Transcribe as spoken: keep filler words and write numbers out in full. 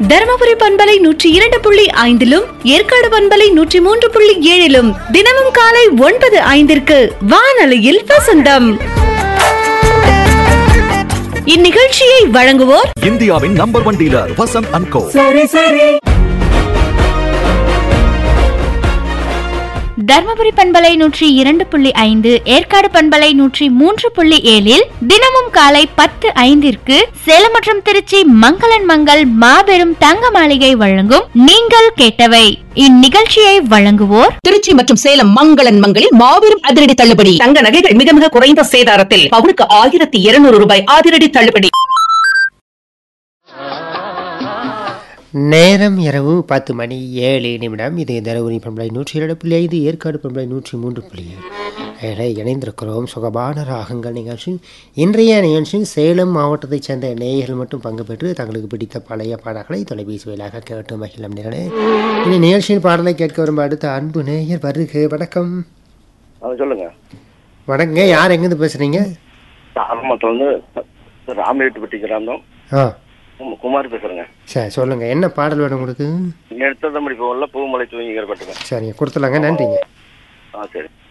தருமபுரி பண்பலை நூற்றி இரண்டு புள்ளி ஐந்திலும் ஏற்காடு பண்பலை நூற்றி மூன்று புள்ளி ஏழிலும் தினமும் காலை ஒன்பது ஐந்திற்கு வானொலியில் வசந்தம். இந்நிகழ்ச்சியை வழங்குவோர் இந்தியாவின் number one dealer Vasanth and கோ. தர்மபுரி பண்பலை நூற்றி இரண்டு புள்ளி ஐந்து ஏற்காடு பண்பலை நூற்றி மூன்று புள்ளி ஏழில் தினமும் காலை பத்து ஐந்திற்கு சேலம் மற்றும் திருச்சி மங்களன் மங்கள் மாபெரும் தங்க மாளிகை வழங்கும் நீங்கள் கேட்டவை. இந்நிகழ்ச்சியை வழங்குவோர் திருச்சி மற்றும் சேலம் மங்களன் மங்களில் மாபெரும் அதிரடி தள்ளுபடி. தங்க நகைகள் மிக மிக குறைந்த சேதாரத்தில் பவுனுக்கு ஆயிரத்தி இருநூறு ரூபாய் அதிரடி தள்ளுபடி. நேரம் இரவு பத்து மணி ஏழு நிமிடம். இது தருமபுரி பண்பலை நூற்றி இரண்டு புள்ளி ஐந்து ஏற்காடு பண்பலை நூற்றி மூன்று புள்ளி ஏழை இணைந்திருக்கிறோம். சுகபான ராகங்கள் நிகழ்ச்சி. இன்றைய நிகழ்ச்சியில் சேலம் மாவட்டத்தைச் சேர்ந்த நேயர்கள் மட்டும் பங்கு பெற்று தங்களுக்கு பிடித்த பழைய பாடல்களை தொலைபேசி வழியாக கேட்டு மகிழம் நேரே. இந்த நிகழ்ச்சியின் பாடலை கேட்க வரும் அடுத்த அன்பு நேயர் வருக. வணக்கம். சொல்லுங்க. வணக்கங்க. யார் எங்கேருந்து பேசுறீங்க? ராமேட்டுப்பட்டி கிராமம். ஆ குமார் பேசுறேங்க. சரி சொல்லுங்க, என்ன பாடல் வேணும் உங்களுக்கு? எடுத்ததம்படி போகல பூமலை தூங்கிக்கிற பாட்டுங்க. சரிங்க, கொடுத்துலாங்க. நன்றிங்க. ஆ சரி.